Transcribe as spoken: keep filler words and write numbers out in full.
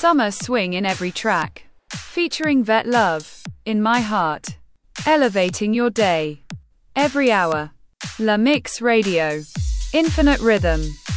Summer swing in every track. Featuring Vet Love, In My Heart. Elevating your day. Every hour. La Mix Radio. Infinite rhythm.